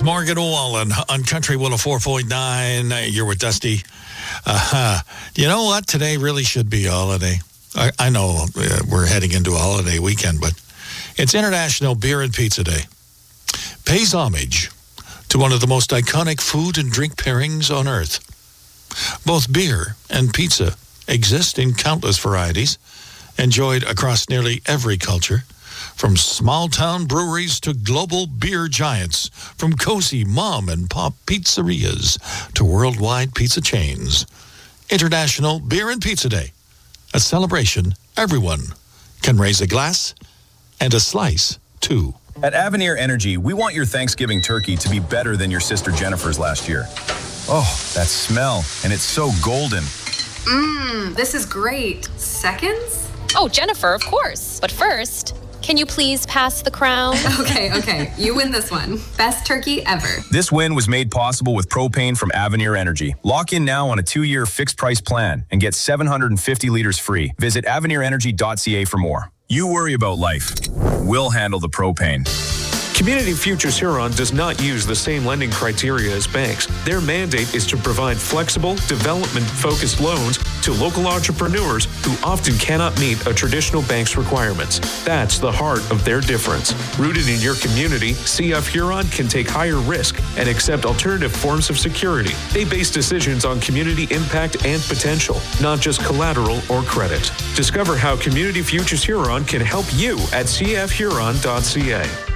Morgan Wallen on Country 104.9. You're with Dusty. You know what? Today really should be a holiday. I know we're heading into a holiday weekend, but it's International Beer and Pizza Day. Pays homage to one of the most iconic food and drink pairings on earth. Both beer and pizza exist in countless varieties, enjoyed across nearly every culture, from small-town breweries to global beer giants, from cozy mom and pop pizzerias to worldwide pizza chains. International Beer and Pizza Day, a celebration everyone can raise a glass and a slice, too. At Avenir Energy, we want your Thanksgiving turkey to be better than your sister Jennifer's last year. Oh, that smell, and it's so golden. This is great. Seconds? Oh, Jennifer, of course. But first, can you please pass the crown? Okay. You win this one. Best turkey ever. This win was made possible with propane from Avenir Energy. Lock in now on a 2-year fixed price plan and get 750 liters free. Visit avenirenergy.ca for more. You worry about life. We'll handle the propane. Community Futures Huron does not use the same lending criteria as banks. Their mandate is to provide flexible, development-focused loans to local entrepreneurs who often cannot meet a traditional bank's requirements. That's the heart of their difference. Rooted in your community, CF Huron can take higher risk and accept alternative forms of security. They base decisions on community impact and potential, not just collateral or credit. Discover how Community Futures Huron can help you at cfhuron.ca.